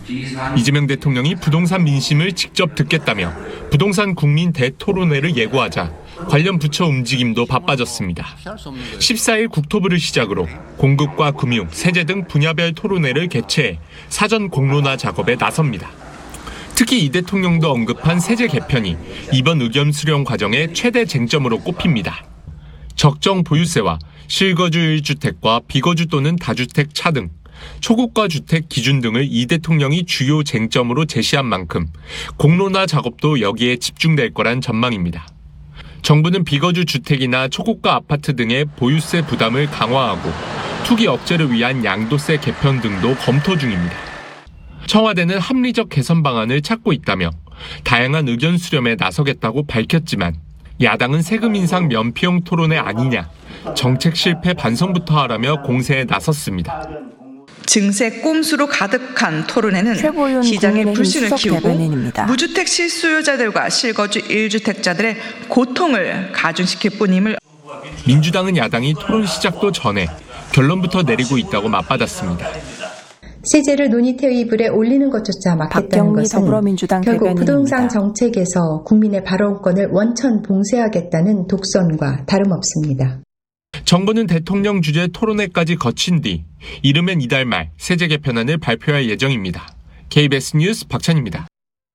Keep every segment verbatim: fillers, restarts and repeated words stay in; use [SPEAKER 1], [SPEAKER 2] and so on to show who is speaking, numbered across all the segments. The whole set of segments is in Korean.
[SPEAKER 1] 이재명 대통령이 부동산 민심을 직접 듣겠다며 부동산 국민 대토론회를 예고하자 관련 부처 움직임도 바빠졌습니다. 십사일 국토부를 시작으로 공급과 금융, 세제 등 분야별 토론회를 개최해 사전 공론화 작업에 나섭니다. 특히 이 대통령도 언급한 세제 개편이 이번 의견 수렴 과정의 최대 쟁점으로 꼽힙니다. 적정 보유세와 실거주 일 주택과 비거주 또는 다주택 차 등 초고가 주택 기준 등을 이 대통령이 주요 쟁점으로 제시한 만큼 공론화 작업도 여기에 집중될 거란 전망입니다. 정부는 비거주 주택이나 초고가 아파트 등의 보유세 부담을 강화하고 투기 억제를 위한 양도세 개편 등도 검토 중입니다. 청와대는 합리적 개선 방안을 찾고 있다며 다양한 의견 수렴에 나서겠다고 밝혔지만 야당은 세금 인상 면피용 토론회 아니냐, 정책 실패 반성부터 하라며 공세에 나섰습니다.
[SPEAKER 2] 증세 꼼수로 가득한 토론회는 시장의 불신을 키우고 대변인입니다. 무주택 실수요자들과 실거주 일 주택자들의 고통을 가중시킬 뿐임을.
[SPEAKER 1] 민주당은 야당이 토론 시작도 전에 결론부터 내리고 있다고 맞받았습니다.
[SPEAKER 3] 세제를 논의 테이블에 올리는 것조차 막혔다는 것은
[SPEAKER 4] 더불어민주당
[SPEAKER 3] 결국
[SPEAKER 4] 대변인입니다.
[SPEAKER 3] 부동산 정책에서 국민의 발언권을 원천 봉쇄하겠다는 독선과 다름없습니다.
[SPEAKER 1] 정부는 대통령 주재 토론회까지 거친 뒤 이르면 이달 말 세제 개편안을 발표할 예정입니다. 케이비에스 뉴스 박찬입니다.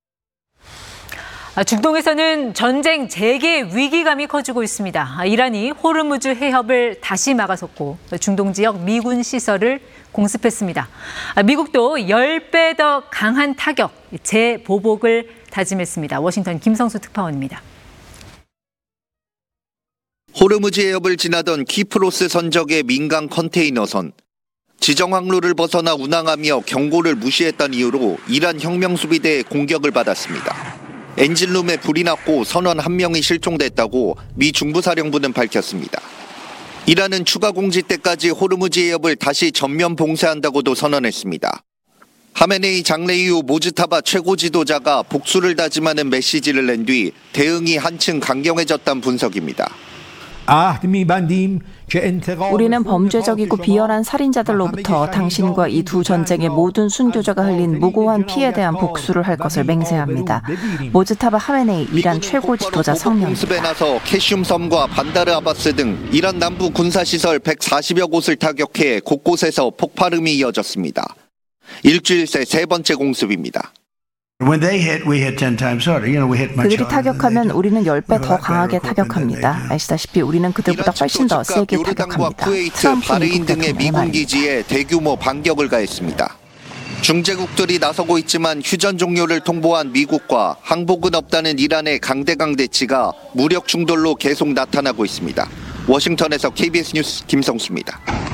[SPEAKER 5] 중동에서는 전쟁 재개 위기감이 커지고 있습니다. 이란이 호르무즈 해협을 다시 막아섰고 중동 지역 미군 시설을 공습했습니다. 미국도 십 배 더 강한 타격, 재보복을 다짐했습니다. 워싱턴 김성수 특파원입니다.
[SPEAKER 6] 호르무즈 해협을 지나던 키프로스 선적의 민간 컨테이너선. 지정 항로를 벗어나 운항하며 경고를 무시했다는 이유로 이란 혁명수비대의 공격을 받았습니다. 엔진룸에 불이 났고 선원 한 명이 실종됐다고 미 중부사령부는 밝혔습니다. 이란은 추가 공지 때까지 호르무즈 해협을 다시 전면 봉쇄한다고도 선언했습니다. 하메네이 장례 이후 모즈타바 최고 지도자가 복수를 다짐하는 메시지를 낸 뒤 대응이 한층 강경해졌다는 분석입니다.
[SPEAKER 4] 우리는 범죄적이고 비열한 살인자들로부터 당신과 이 두 전쟁의 모든 순교자가 흘린 무고한 피해에 대한 복수를 할 것을 맹세합니다. 모즈타바 하메네이 이란 최고 지도자 성명입니다.
[SPEAKER 6] 공습에 나서 캐슘 섬과 반다르 아바스 등 이란 남부 군사시설 백사십여 곳을 타격해 곳곳에서 폭발음이 이어졌습니다. 일주일 새 세 번째 공습입니다.
[SPEAKER 4] 그들이 타격하면 우리는 십 배 더 강하게 타격합니다. 아시다시피 우리는 그들보다 훨씬 더 세게 타격합니다.
[SPEAKER 6] 쿠웨이트, 바레인 등의 미군 기지에 대규모 반격을 가했습니다. 중재국들이 나서고 있지만 휴전 종료를 통보한 미국과 항복은 없다는 이란의 강대강 대치가 무력 충돌로 계속 나타나고 있습니다. 워싱턴에서 케이비에스 뉴스 김성수입니다.